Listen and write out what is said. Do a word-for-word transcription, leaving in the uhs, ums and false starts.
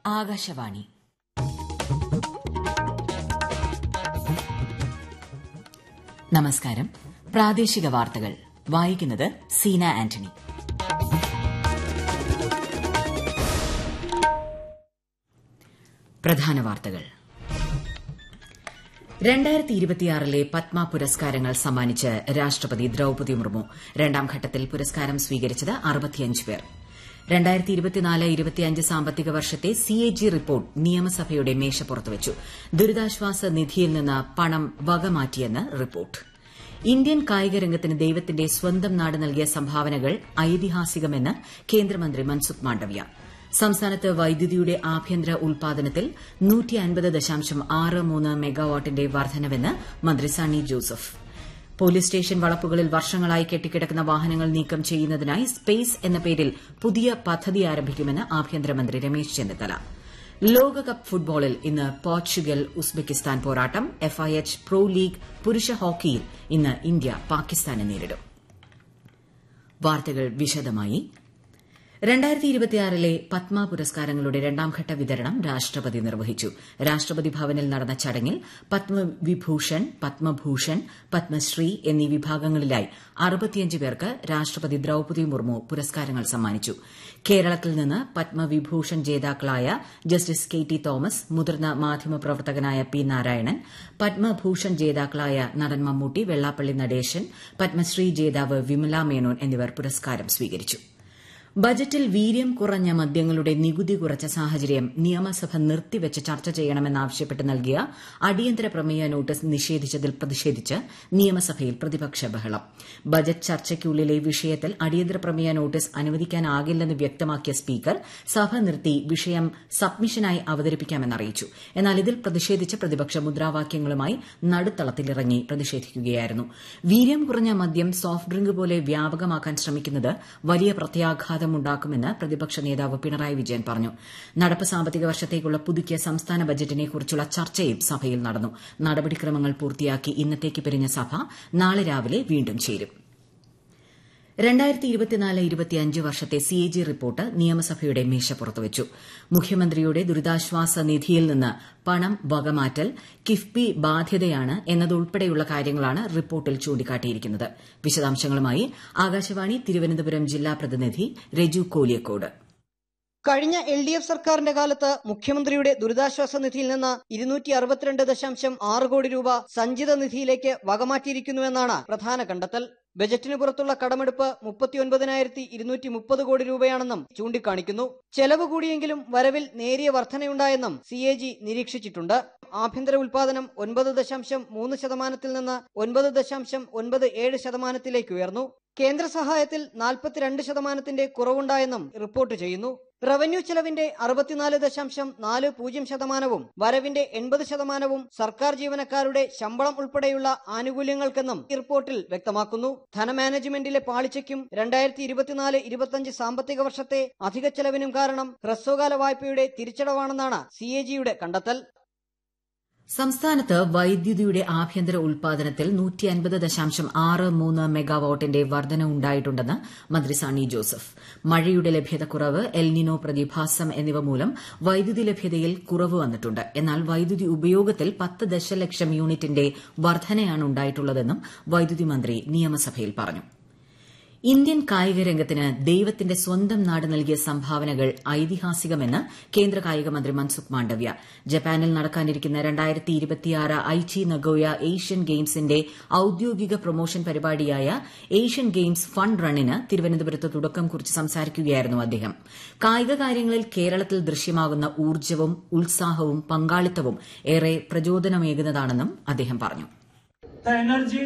ആകാശവാണി. നമസ്കാരം. പ്രാദേശിക വാർത്തകൾ വായിക്കുന്നത് സീന ആന്റണി. പ്രധാന വാർത്തകൾ. രണ്ടായിരത്തി ഇരുപത്തിയാറിലെ പത്മ പുരസ്കാരങ്ങൾ സമ്മാനിച്ച് രാഷ്ട്രപതി ദ്രൌപദി മുർമു. രണ്ടാം ഘട്ടത്തിൽ പുരസ്കാരം സ്വീകരിച്ചത് അറുപത്തിയഞ്ച് പേർ. രണ്ടായിരത്തി ഇരുപത്തിനാല് ഇരുപത്തിയഞ്ച് സാമ്പത്തിക വർഷത്തെ സി എ ജി റിപ്പോർട്ട് നിയമസഭയുടെ മേശപ്പുറത്തുവച്ചു. ദുരിതാശ്വാസ നിധിയിൽ നിന്ന് പണം വകമാറ്റിയെന്ന് റിപ്പോർട്ട്. ഇന്ത്യൻ കായിക രംഗത്തിന് ദൈവത്തിന്റെ സ്വന്തം നാട് നൽകിയ സംഭാവനകൾ ഐതിഹാസികമെന്ന് കേന്ദ്രമന്ത്രി മൻസുഖ് മാണ്ഡവ്യ. സംസ്ഥാനത്ത് വൈദ്യുതിയുടെ ആഭ്യന്തര ഉൽപാദനത്തിൽ നൂറ്റി അൻപത് ദശാംശം ആറ് മൂന്ന് മെഗാവാട്ടിന്റെ വർധനവെന്ന് മന്ത്രി സണ്ണി ജോസഫ്. പോലീസ് സ്റ്റേഷൻ വളപ്പുകളിൽ വർഷങ്ങളായി കെട്ടിക്കിടക്കുന്ന വാഹനങ്ങൾ നീക്കം ചെയ്യുന്നതിനായി സ്പേസ് എന്ന പേരിൽ പുതിയ പദ്ധതി ആരംഭിക്കുമെന്ന് ആഭ്യന്തരമന്ത്രി രമേശ് ചെന്നിത്തല. ലോകകപ്പ് ഫുട്ബോളിൽ ഇന്ന് പോർച്ചുഗൽ ഉസ്ബെക്കിസ്ഥാൻ പോരാട്ടം. F I H pro league പുരുഷ ഹോക്കിയിൽ ഇന്ന് ഇന്ത്യ പാകിസ്ഥാനെ നേരിടും. വാർത്തകൾ വിശദമായി. രണ്ടായിരത്തി ഇരുപത്തിയാറിലെ പത്മ പുരസ്കാരങ്ങളുടെ രണ്ടാംഘട്ട വിതരണം രാഷ്ട്രപതി നിർവഹിച്ചു. രാഷ്ട്രപതി ഭവനിൽ നടന്ന ചടങ്ങിൽ പത്മവിഭൂഷൺ, പത്മഭൂഷൺ, പത്മശ്രീ എന്നീ വിഭാഗങ്ങളിലായി അറുപത്തിയഞ്ച് പേർക്ക് രാഷ്ട്രപതി ദ്രൌപദി മുർമു പുരസ്കാരങ്ങൾ സമ്മാനിച്ചു. കേരളത്തിൽ നിന്ന് പത്മവിഭൂഷൺ ജേതാക്കളായ ജസ്റ്റിസ് കെ ടി തോമസ്, മുതിർന്ന മാധ്യമപ്രവർത്തകനായ പി നാരായണൻ, പത്മഭൂഷൺ ജേതാക്കളായ നടൻ മമ്മൂട്ടി, വെള്ളാപ്പള്ളി നടേശൻ, പത്മശ്രീ ജേതാവ് വിമല മേനോൻ എന്നിവർ പുരസ്കാരം സ്വീകരിച്ചു. ബജറ്റിൽ വീര്യം കുറഞ്ഞ മദ്യങ്ങളുടെ നികുതി കുറച്ച സാഹചര്യം നിയമസഭ നിർത്തിവച്ച് ചർച്ച ചെയ്യണമെന്നാവശ്യപ്പെട്ട് നൽകിയ അടിയന്തര പ്രമേയ നോട്ടീസ് നിഷേധിച്ചതിൽ പ്രതിഷേധിച്ച് നിയമസഭയിൽ പ്രതിപക്ഷ ബഹളം. ബജറ്റ് ചർച്ചയ്ക്കുള്ളിലെ വിഷയത്തിൽ അടിയന്തര പ്രമേയ നോട്ടീസ് അനുവദിക്കാനാകില്ലെന്ന് വ്യക്തമാക്കിയ സ്പീക്കർ സഭ നിർത്തി വിഷയം സബ്മിഷനായി അവതരിപ്പിക്കാമെന്നറിയിച്ചു. എന്നാൽ ഇതിൽ പ്രതിഷേധിച്ച് പ്രതിപക്ഷ മുദ്രാവാക്യങ്ങളുമായി നടുത്തളത്തിലിറങ്ങി പ്രതിഷേധിക്കുകയായിരുന്നു. വീര്യം കുറഞ്ഞ മദ്യം സോഫ്റ്റ് ഡ്രിങ്ക് പോലെ വ്യാപകമാക്കാൻ ശ്രമിക്കുന്നത് വലിയ പ്രത്യാഘാതം ഉണ്ടാക്കുമെന്ന് പ്രതിപക്ഷ നേതാവ് പിണറായി വിജയൻ പറഞ്ഞു. നടപ്പ് സാമ്പത്തിക വർഷത്തേക്കുള്ള പുതുക്കിയ സംസ്ഥാന ബജറ്റിനെക്കുറിച്ചുള്ള ചർച്ചയും സഭയിൽ നടന്നു. നടപടിക്രമങ്ങൾ പൂർത്തിയാക്കി ഇന്നത്തേക്ക് പിരിഞ്ഞ സഭ നാളെ രാവിലെ വീണ്ടും ചേരും. രണ്ടായിരത്തി ഇരുപത്തിനാല് ഇരുപത്തിയഞ്ച് വർഷത്തെ സി എ ജി റിപ്പോർട്ട് നിയമസഭയുടെ മേശപ്പുറത്തുവച്ചു. മുഖ്യമന്ത്രിയുടെ ദുരിതാശ്വാസ നിധിയിൽ നിന്ന് പണം വകമാറ്റൽ കിഫ്ബി ബാധ്യതയാണ് എന്നതുൾപ്പെടെയുള്ള കാര്യങ്ങളാണ് റിപ്പോർട്ടിൽ ചൂണ്ടിക്കാട്ടിയിരിക്കുന്നത്. വിശദാംശങ്ങളുമായി ആകാശവാണി തിരുവനന്തപുരം ജില്ലാ പ്രതിനിധി രജു കോലിയക്കോട്. കഴിഞ്ഞ എൽ ഡി എഫ് സർക്കാരിന്റെ കാലത്ത് മുഖ്യമന്ത്രിയുടെ ദുരിതാശ്വാസ നിധിയിൽ നിന്ന് ഇരുന്നൂറ്റി അറുപത്തിരണ്ട് ദശാംശം ആറ് കോടി രൂപ സഞ്ചിത നിധിയിലേക്ക് വകമാറ്റിയിരിക്കുന്നുവെന്നാണ് പ്രധാന കണ്ടെത്തൽ. ബജറ്റിന് പുറത്തുള്ള കടമെടുപ്പ് മുപ്പത്തിയൊൻപതിനായിരത്തി ഇരുന്നൂറ്റി മുപ്പത് കോടി രൂപയാണെന്നും ചൂണ്ടിക്കാണിക്കുന്നു. ചെലവ് കൂടിയെങ്കിലും വരവിൽ നേരിയ വർധനയുണ്ടായെന്നും സി എ ജി നിരീക്ഷിച്ചിട്ടുണ്ട്. ആഭ്യന്തര ഉൽപാദനം ഒൻപത് ദശാംശം മൂന്ന് ശതമാനത്തിൽ നിന്ന് ഒൻപത് ദശാംശം ഒൻപത് ഏഴ് ശതമാനത്തിലേക്ക് ഉയർന്നു. കേന്ദ്ര സഹായത്തിൽ നാൽപ്പത്തിരണ്ട് ശതമാനത്തിന്റെ കുറവുണ്ടായെന്നും റിപ്പോർട്ട് ചെയ്യുന്നു. റവന്യൂ ചെലവിന്റെ അറുപത്തിനാല് ദശാംശം നാല് പൂജ്യം ശതമാനവും വരവിന്റെ എൺപത് ശതമാനവും സർക്കാർ ജീവനക്കാരുടെ ശമ്പളം ഉൾപ്പെടെയുള്ള ആനുകൂല്യങ്ങൾക്കെന്നും റിപ്പോർട്ടിൽ വ്യക്തമാക്കുന്നു. ധനമാനേജ്മെന്റിലെ പാളിച്ചയ്ക്കും രണ്ടായിരത്തി ഇരുപത്തിനാല് ഇരുപത്തിയഞ്ച് സാമ്പത്തിക വർഷത്തെ അധിക ചെലവിനും കാരണം ഹ്രസ്വകാല വായ്പയുടെ തിരിച്ചടവാണെന്നാണ് സി എ ജിയുടെ കണ്ടെത്തൽ. സംസ്ഥാനത്ത് വൈദ്യുതിയുടെ ആഭ്യന്തര ഉൽപാദനത്തിൽ നൂറ്റി അൻപത് ദശാംശം ആറ് മൂന്ന് മെഗാവാട്ടിന്റെ വർധന ഉണ്ടായിട്ടുണ്ടെന്ന് മന്ത്രി സണ്ണി ജോസഫ്. മഴയുടെ ലഭ്യതക്കുറവ്, എൽനിനോ പ്രതിഭാസം എന്നിവ മൂലം വൈദ്യുതി ലഭ്യതയിൽ കുറവ് വന്നിട്ടുണ്ട്. എന്നാൽ വൈദ്യുതി ഉപയോഗത്തിൽ പത്ത് ദശലക്ഷം യൂണിറ്റിന്റെ വർധനയാണ് ഉണ്ടായിട്ടുള്ളതെന്നും വൈദ്യുതി മന്ത്രി നിയമസഭയിൽ പറഞ്ഞു. ഇന്ത്യൻ കായിക രംഗത്തിന് ദൈവത്തിന്റെ സ്വന്തം നാട് നൽകിയ സംഭാവനകൾ ഐതിഹാസികമെന്ന് കേന്ദ്ര കായിക മന്ത്രി മൻസുഖ് മാണ്ഡവ്യ. ജപ്പാനിൽ നടക്കാനിരിക്കുന്ന രണ്ടായിരത്തി ഇരുപത്തിയാറ് ഐച്ചി നഗോയ ഏഷ്യൻ ഗെയിംസിന്റെ ഔദ്യോഗിക പ്രൊമോഷൻ പരിപാടിയായ ഏഷ്യൻ ഗെയിംസ് ഫണ്ട് റണ്ണിന് തിരുവനന്തപുരത്ത് തുടക്കം കുറിച്ച് സംസാരിക്കുകയായിരുന്നു അദ്ദേഹം. കായിക കാര്യങ്ങളിൽ കേരളത്തിൽ ദൃശ്യമാകുന്ന ഊർജ്ജവും ഉത്സാഹവും പങ്കാളിത്തവും ഏറെ പ്രചോദനമേകുന്നതാണെന്നും അദ്ദേഹം പറഞ്ഞു.